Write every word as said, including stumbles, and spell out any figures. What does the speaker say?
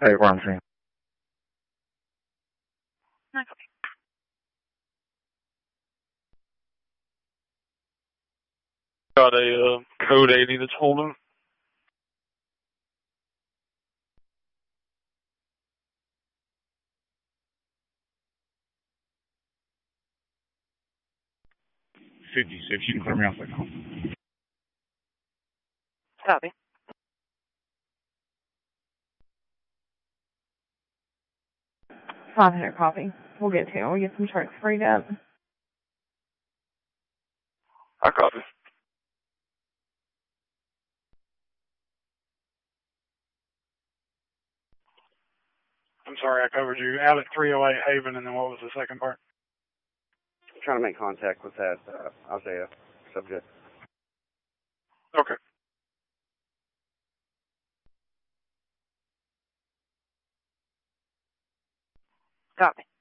Hey, Ramsey. Not copy. Got a uh, code eighty that's holding. fifty-six, you can clear me off that call. Copy. five hundred copy. We'll get to it. We'll get some trucks freed up. I copy. I'm sorry, I covered you. Out at three oh eight Haven, and then what was the second part? Trying to make contact with that uh, Isaiah subject. Okay. Copy.